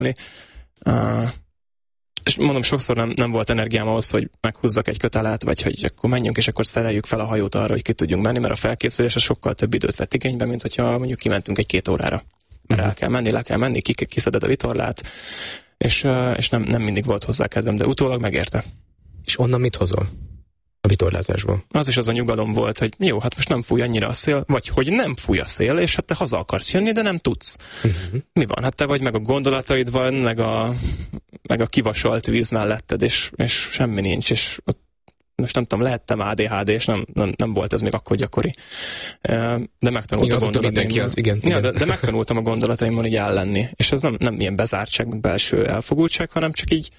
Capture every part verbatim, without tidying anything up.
Uh, és mondom, sokszor nem, nem volt energiám ahhoz, hogy meghúzzak egy kötelet, vagy hogy akkor menjünk, és akkor szereljük fel a hajót arra, hogy ki tudjunk menni, mert a felkészülés sokkal több időt vett igénybe, mint hogyha mondjuk kimentünk egy-két órára. Mert uh-huh. el kell menni, le kell menni, kiszeded a vitorlát, és, uh, és nem, nem mindig volt hozzá kedvem, de utólag megérte. És onnan mit hozol? A vitorlázásból. Az is az a nyugalom volt, hogy jó, hát most nem fúj annyira a szél, vagy hogy nem fúj a szél, és hát te haza akarsz jönni, de nem tudsz. Uh-huh. Mi van? Hát te vagy, meg a gondolataid van, meg a, meg a kivasolt víz melletted, és, és semmi nincs, és ott, most nem tudom, lehettem á dé há dé, és nem, nem, nem volt ez még akkor gyakori. De megtanultam a gondolataimmal. Az, igen, ja, igen. De, de megtanultam a gondolataimmal így ellenni. És ez nem, nem ilyen bezártság, meg belső elfogultság, hanem csak így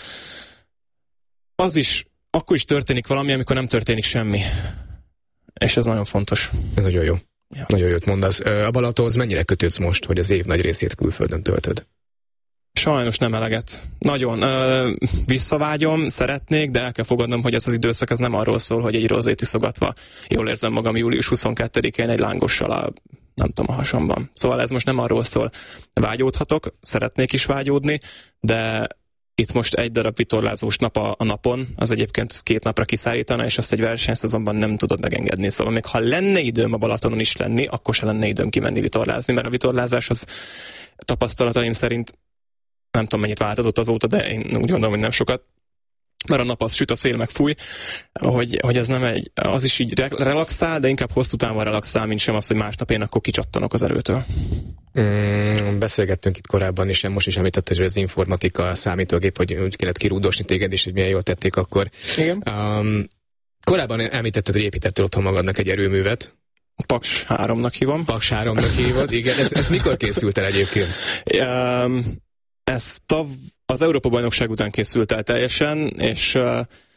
az is akkor is történik valami, amikor nem történik semmi. És ez nagyon fontos. Ez nagyon jó. Ja. Nagyon jót mondasz. A Balatonhoz mennyire kötődsz most, hogy az év nagy részét külföldön töltöd? Sajnos nem eleget. Nagyon. Ö, visszavágyom, szeretnék, de el kell fogadnom, hogy ez az időszak ez nem arról szól, hogy egy rozét iszogatva jól érzem magam július huszonkettedikén egy lángossal a, nem tudom, a hasamban. Szóval ez most nem arról szól. Vágyódhatok, szeretnék is vágyódni, de itt most egy darab vitorlázós nap a, a napon, az egyébként két napra kiszállítana, és azt egy versenyszezonban nem tudod megengedni. Szóval még ha lenne időm a Balatonon is lenni, akkor se lenne időm kimenni vitorlázni, mert a vitorlázás az tapasztalataim szerint nem tudom mennyit változott azóta, de én úgy gondolom, hogy nem sokat. Mert a nap az süt, a szél meg fúj, hogy, hogy ez nem egy, az is így relaxál, de inkább hosszú távon relaxál, mint sem az, hogy másnap én akkor kicsattanok az erőtől. Mm, beszélgettünk itt korábban, és most is említetted, hogy az informatika, a számítógép, hogy úgy kellett kirúdosni téged, és hogy milyen jól tették akkor. Igen. Um, korábban említetted, hogy építettél otthon magadnak egy erőművet. Paks háromnak hívom. Paks háromnak hívod, igen. Ez, ez mikor készült el egyébként? Um, ez tav, az Európa-bajnokság után készült el teljesen, és... Uh,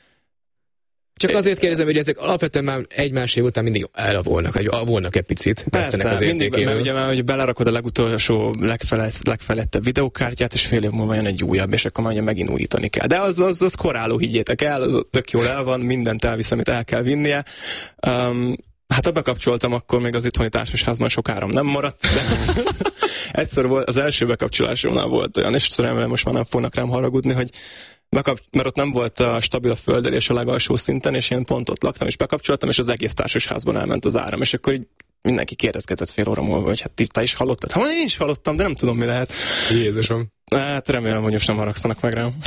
Csak azért kérdezem, hogy ezek alapvetően már egymás év után mindig elavulnak, vagy alvulnak egy picit. Persze, az mindig, mert ugye már, hogy belerakod a legutolsó, legfelett, legfelettebb videókártyát, és fél év múlva jön egy újabb, és akkor már megint újítani kell. De az, az, az koráló, higgyétek el, az tök jól el van, mindent elvisz, amit el kell vinnie. Um, hát ha bekapcsoltam, akkor még az itthoni társasházban sok áram nem maradt, de egyszer volt, az első bekapcsolásomnál volt olyan, és remélem most már nem fognak rám haragudni, hogy Bekap, mert ott nem volt a stabil a földelés a legalsó szinten, és én pont ott laktam, és bekapcsoltam, és az egész társasházban elment az áram, és akkor így mindenki kérdezgetett fél óra múlva, hogy hát te is hallottad? Ha én is hallottam, de nem tudom, mi lehet. Jézusom. Hát remélem, hogy most nem haragszanak meg rám.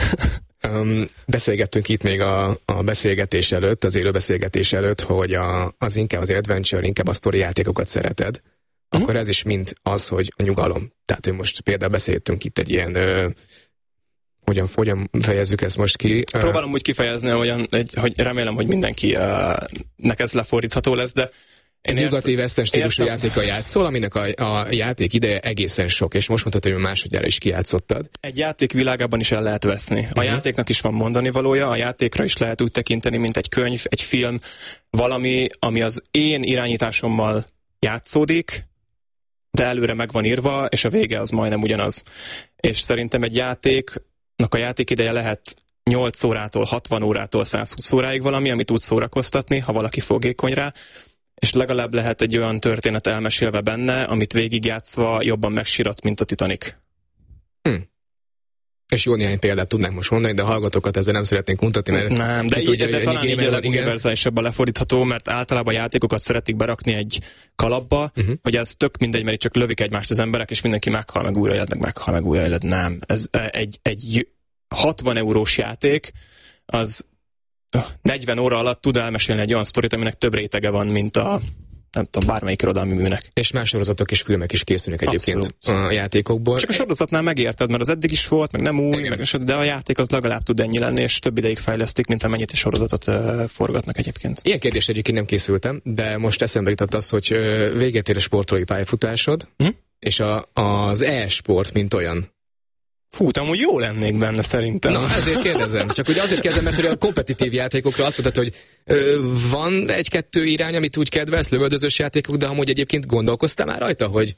Um, beszélgettünk itt még a, a beszélgetés előtt, az élő beszélgetés előtt, hogy a, az inkább az adventure, inkább a sztori játékokat szereted. Uh-huh. Akkor ez is mind az, hogy a nyugalom. Tehát, hogy most például beszéltünk itt egy ilyen... Ö, Hogyan, hogyan fejezzük ezt most ki? Próbálom úgy kifejezni, olyan, egy, hogy remélem, hogy mindenki uh, nek ez lefordítható lesz, de én nyugati western stílusú játékkal játszol, aminek a, a játék ideje egészen sok, és most mondhatod, hogy másodjára is kijátszottad. Egy játék világában is el lehet veszni. A uh-huh. játéknak is van mondani valója, a játékra is lehet úgy tekinteni, mint egy könyv, egy film, valami, ami az én irányításommal játszódik, de előre meg van írva, és a vége az majdnem ugyanaz. És szerintem egy játék a játék ideje lehet nyolc órától, hatvan órától, százhúsz óráig valami, amit tud szórakoztatni, ha valaki fogékony rá, és legalább lehet egy olyan történet elmesélve benne, amit végigjátszva jobban megsírat, mint a Titanic. Hm. És jó néhány példát tudnánk most mondani, de a hallgatókat ezzel nem szeretnénk mutatni, mert... Nem, de, tudja, de, de talán így a leguniverzálisabban lefordítható, mert általában a játékokat szeretik berakni egy kalapba, uh-huh. hogy ez tök mindegy, mert csak lövik egymást az emberek, és mindenki meghal meg újra élet, meg meghal meg újra élet. Nem. Ez egy, egy hatvan eurós játék, az negyven óra alatt tud elmesélni egy olyan sztorit, aminek több rétege van, mint a nem tudom, bármelyik irodalmi műnek. És más sorozatok és filmek is készülnek egyébként abszolút. A játékokból. Csak a sorozatnál megérted, mert az eddig is volt, meg nem új, meg, de a játék az legalább tud ennyi lenni, és több ideig fejlesztik, mint amennyit a sorozatot uh, forgatnak egyébként. Ilyen kérdés egyébként nem készültem, de most eszembe jutott az, hogy uh, véget ér a sportolói pályafutásod, hm? és a, az e-sport, mint olyan. Fú, amúgy jó lennék benne szerintem. Na, ezért kérdezem. Csak ugye azért kérdezem, mert hogy a kompetitív játékokra azt mondtad, hogy ö, van egy-kettő irány, amit úgy kedvelsz, lövöldözős játékok, de amúgy egyébként gondolkoztál már rajta, hogy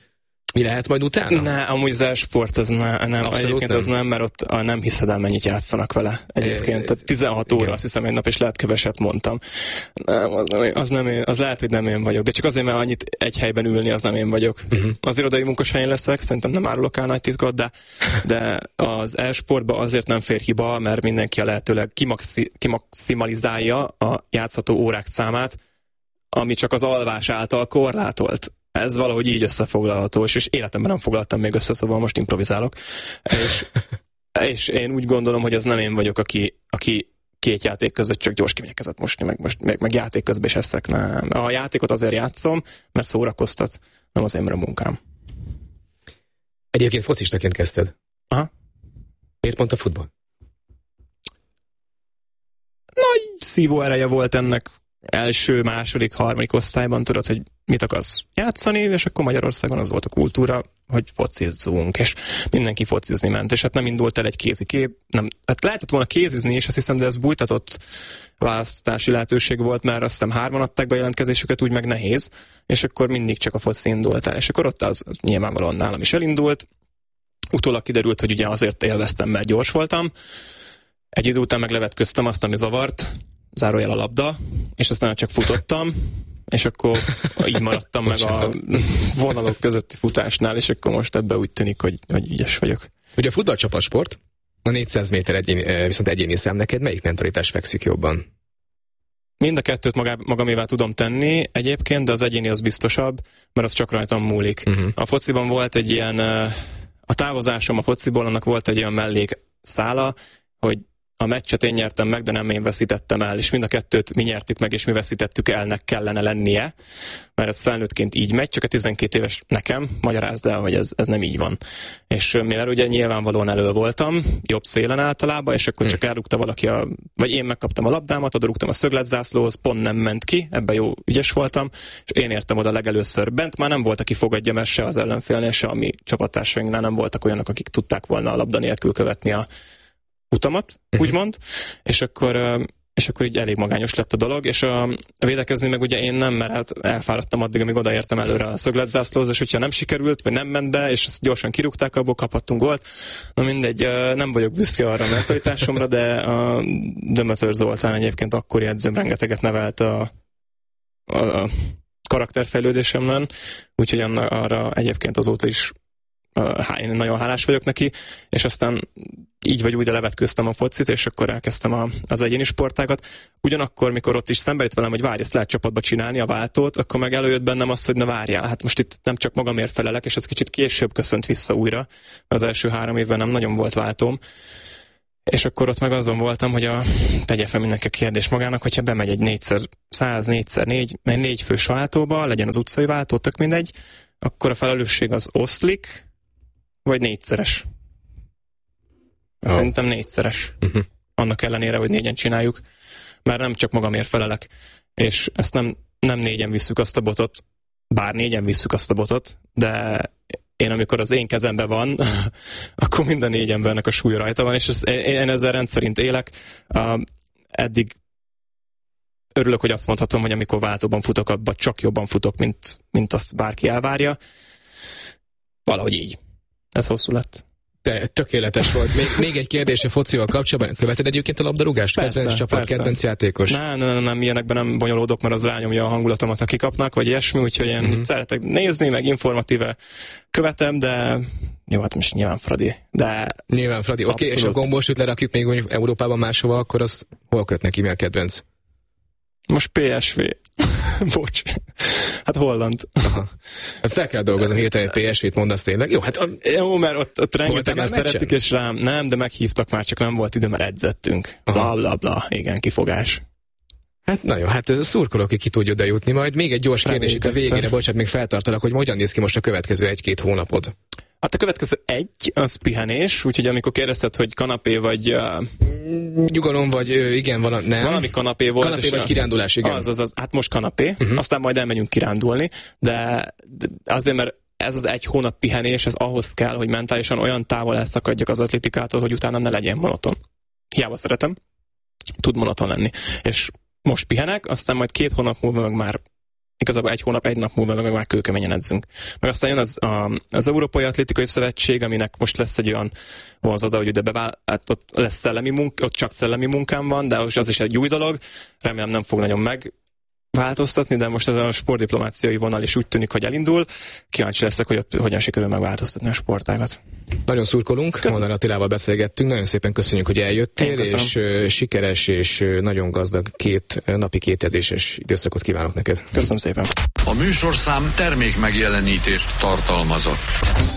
Mi lehet majd utána? Ne, amúgy az e-sport az ne, nem, Abszolút egyébként nem. az nem, mert ott a, nem hiszed el, mennyit játszanak vele. Egyébként, tehát tizenhat óra, azt hiszem, egy nap, és lehet keveset mondtam. Nem, az, nem, az, nem én, az lehet, hogy nem én vagyok, de csak azért, mert annyit egy helyben ülni, az nem én vagyok. Uh-huh. Az irodai munkashelyen leszek, szerintem nem árulok el nagy titkot, de, de az e-sportban azért nem fér hiba, mert mindenki a lehetőleg kimaxi, kimaximalizálja a játszható órák számát, ami csak az alvás által korlátolt. Ez valahogy így összefoglalható, és, és életemben nem foglaltam még össze, szóval most improvizálok. És, és én úgy gondolom, hogy ez nem én vagyok, aki, aki két játék között csak gyors kiményekezett mosni, meg, most, meg, meg játék közben is eszek. Nem. A játékot azért játszom, mert szórakoztat, nem az én a munkám. Egyébként focistaként kezdted. Aha. Miért pont a futball? Nagy szívó ereje volt ennek első, második, harmadik osztályban, tudod, hogy mit akarsz játszani, és akkor Magyarországon az volt a kultúra, hogy focizzunk, és mindenki focizni ment, és hát nem indult el egy kézikép, nem, hát lehetett volna kézizni is, azt hiszem, de ez bújtatott választási lehetőség volt, mert azt hiszem hárman adták be jelentkezésüket, úgy meg nehéz, és akkor mindig csak a foci indult el, és akkor ott az nyilvánvalóan nálam is elindult. Utólag kiderült, hogy ugye azért élveztem, mert gyors voltam, egy idő után meg levetköztem azt, ami zavart, zárójel a labda, és aztán csak futottam, és akkor így maradtam meg a vonalok közötti futásnál, és akkor most ebben úgy tűnik, hogy, hogy ügyes vagyok. Ugye a futball csapatsport, a négyszáz méter egyéni, viszont egyéni szám, neked melyik mentalitás fekszik jobban? Mind a kettőt magá, magamévá tudom tenni egyébként, de az egyéni az biztosabb, mert az csak rajtam múlik. Uh-huh. A fociban volt egy ilyen, a távozásom a fociból, annak volt egy olyan mellékszála, hogy a meccset én nyertem meg, de nem én veszítettem el, és mind a kettőt mi nyertük meg, és mi veszítettük elnek kellene lennie, mert ez felnőttként így megy, csak a tizenkét éves nekem, magyarázd el, hogy ez, ez nem így van. És mivel ugye nyilvánvalóan elő voltam, jobb szélen általában, és akkor csak elrúgta valaki, a, vagy én megkaptam a labdámat, odarúgtam a szögletzászlóhoz, pont nem ment ki, ebben jó ügyes voltam, és én értem oda legelőször bent, már nem volt, aki fogadja, mert se az ellenfélnél, se a mi csapattársainknál nem voltak olyanok, akik tudták volna a labda nélkül követni a utamat, uh-huh. úgymond, és akkor, és akkor így elég magányos lett a dolog, és a, a védekezni meg ugye én nem, mert hát elfáradtam addig, amíg odaértem előre a szögletzászlóhoz, és hogyha nem sikerült, vagy nem ment be, és ezt gyorsan kirúgták, abból kaphattunk gólt. Na mindegy, nem vagyok büszke arra a mentalitásomra, de a Dömötör Zoltán egyébként akkori edzőm rengeteget nevelt a, a, a karakterfejlődésemben, úgyhogy anna, arra egyébként azóta is Há, én nagyon hálás vagyok neki, és aztán így vagy úgy levetköztem a focit, és akkor elkezdtem a, az egyéni sportágat. Ugyanakkor, mikor ott is szembe jött velem, hogy várj, ezt lehet csapatba csinálni, a váltót, akkor meg előjött bennem az, hogy ne várjál. Hát most itt nem csak magamért felelek, és ez kicsit később köszönt vissza újra. Az első három évben nem nagyon volt váltóm. És akkor ott meg azon voltam, hogy a, tegye fel mindenki a kérdés magának, hogyha bemegy egy négyszer száz, négyszer négy, egy négy fős váltóba, legyen az utcai váltó, tök mindegy, akkor a felelősség az oszlik, vagy négyszeres. Oh. Szerintem négyszeres. Uh-huh. Annak ellenére, hogy négyen csináljuk, mert nem csak magamért felelek. És ezt nem, nem négyen visszük azt a botot, bár négyen visszük azt a botot, de én amikor az én kezemben van, akkor mind a négy embernek a súly rajta van, és ez, én ezzel rendszerint élek. Uh, eddig örülök, hogy azt mondhatom, hogy amikor váltóban futok, abban csak jobban futok, mint, mint azt bárki elvárja. Valahogy így. Ez hosszú lett. Te, tökéletes volt. Még, még egy kérdés a focival kapcsolatban. Követed egyébként a labdarúgást? Persze, kedvenc csapat, persze. kedvenc játékos? Nem, nem, nem, nem, ilyenekben nem bonyolódok, mert az rányomja a hangulatomat, ha kikapnak, vagy ilyesmi, úgyhogy én uh-huh. szeretek nézni, meg informatíve követem, de jó, hát most nyilván Fradi. De nyilván Fradi. Oké, okay, és a gombósüt lerakjuk még mondjuk Európában máshova, akkor az hol köt neki, mi a kedvenc? Most pé es vé. Bocs. Hát Holland. Aha. Fel kell dolgozni, hirtelen egy pé es vét mondasz tényleg. Jó, hát a... Jó, mert ott, ott rengetegen szeretik, és rám nem, de meghívtak már, csak nem volt idő, mert edzettünk. Bla, bla, bla. Igen, kifogás. Hát nagyon, hát szurkolok, hogy ki tudja oda jutni. Majd még egy gyors kérdés itt a végére, bocsánat, még feltartalak, hogy hogyan néz ki most a következő egy-két hónapod? Hát a következő egy, az pihenés, úgyhogy amikor kérdezted, hogy kanapé vagy... Uh, Nyugalom vagy, igen, vala, nem. Valami kanapé volt. Kanapé vagy a, kirándulás, igen. Az, az, az, hát most kanapé, uh-huh. aztán majd elmegyünk kirándulni, de, de azért, mert ez az egy hónap pihenés, ez ahhoz kell, hogy mentálisan olyan távol elszakadjak az atlétikától, hogy utána ne legyen monoton. Hiába szeretem, tud monoton lenni. És most pihenek, aztán majd két hónap múlva meg már igazából egy hónap, egy nap múlva meg már kőkeményen edzünk. Meg aztán jön az, a, az Európai Atlétikai Szövetség, aminek most lesz egy olyan vonzata, hogy ide bevál, hát ott lesz szellemi munka, ott csak szellemi munkám van, de az is egy új dolog, remélem nem fog nagyon meg változtatni, de most ez a sportdiplomáciai vonal is úgy tűnik, hogy elindul. Kíváncsi leszek, hogy ott hogyan sikerül megváltoztatni a sportágat. Nagyon szurkolunk, Molnár Attilával beszélgettünk, nagyon szépen köszönjük, hogy eljöttél, és uh, sikeres és uh, nagyon gazdag két uh, napi kétezéses időszakot kívánok neked. Köszönöm szépen. A műsorszám termék megjelenítést tartalmazott.